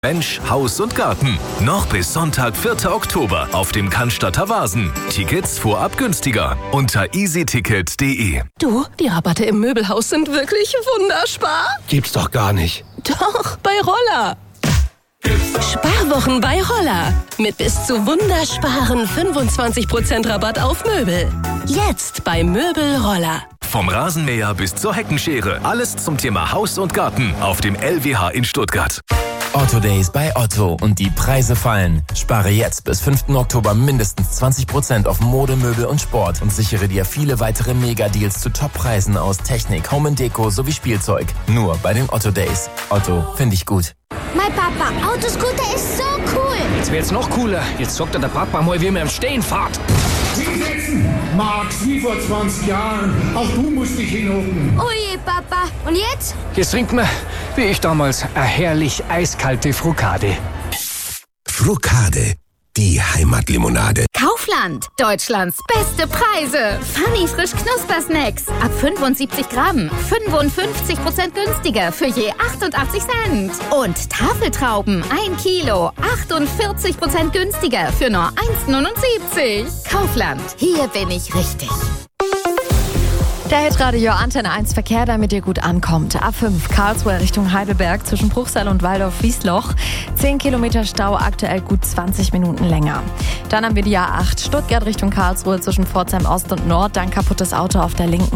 Mensch, Haus und Garten. Noch bis Sonntag, 4. Oktober auf dem Cannstatter Vasen. Tickets vorab günstiger unter easyticket.de. Du, die Rabatte im Möbelhaus sind wirklich wunderspar. Gibt's doch gar nicht. Doch, bei Roller. Sparwochen bei Roller. Mit bis zu wundersparen 25% Rabatt auf Möbel. Jetzt bei Möbel Roller. Vom Rasenmäher bis zur Heckenschere. Alles zum Thema Haus und Garten auf dem LWH in Stuttgart. Otto Days bei Otto und die Preise fallen. Spare jetzt bis 5. Oktober mindestens 20% auf Mode, Möbel und Sport und sichere dir viele weitere Megadeals zu Toppreisen aus Technik, Home & Deko sowie Spielzeug. Nur bei den Otto Days. Otto, finde ich gut. Mein Papa, Autoscooter ist so cool. Jetzt wird's noch cooler. Jetzt zockt der Papa mal, wie mir im Stehen fahrt. Hinsetzen! Max, wie vor 20 Jahren. Auch du musst dich hinhocken. Oh je, Papa. Und jetzt? Jetzt trinkt man, wie ich damals, eine herrlich eiskalte Frukade. Frukade, die Heimatlimonade. Kaufland, Deutschlands beste Preise. Funny frisch Knuspersnacks. Ab 75 Gramm. 55% günstiger für je 88 Cent. Und Tafeltrauben, 1 Kilo. 48% günstiger für nur 1,79. Kaufland, hier bin ich richtig. Der Hitradio Antenne 1 Verkehr, damit ihr gut ankommt. A5 Karlsruhe Richtung Heidelberg zwischen Bruchsal und Waldorf-Wiesloch. 10 Kilometer Stau, aktuell gut 20 Minuten länger. Dann haben wir die A8 Stuttgart Richtung Karlsruhe zwischen Pforzheim Ost und Nord. Dann kaputtes Auto auf dem linken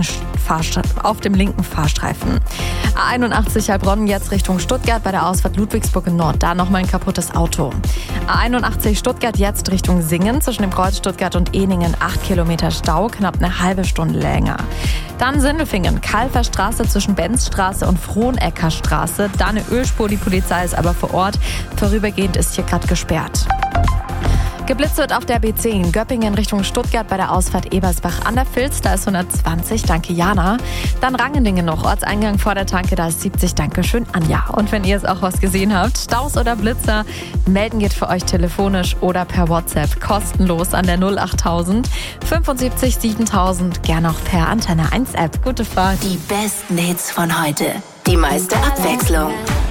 Fahrstreifen. A81 Heilbronn jetzt Richtung Stuttgart bei der Ausfahrt Ludwigsburg in Nord. Da nochmal ein kaputtes Auto. A81 Stuttgart jetzt Richtung Singen zwischen dem Kreuz Stuttgart und Ehningen. 8 Kilometer Stau, knapp eine halbe Stunde länger. Dann Sindelfingen, Kalfer Straße zwischen Benzstraße und Frohnecker Straße. Da eine Ölspur, die Polizei ist aber vor Ort. Vorübergehend ist hier gerade gesperrt. Geblitzt wird auf der B10 Göppingen Richtung Stuttgart bei der Ausfahrt Ebersbach an der Vilz. Da ist 120, danke Jana. Dann Rangendingen noch, Ortseingang vor der Tanke, da ist 70, danke schön Anja. Und wenn ihr jetzt auch was gesehen habt, Staus oder Blitzer, melden geht für euch telefonisch oder per WhatsApp kostenlos an der 08000 75 7000, gern auch per Antenne 1 App. Gute Fahrt. Die besten Hits von heute, die meiste Abwechslung.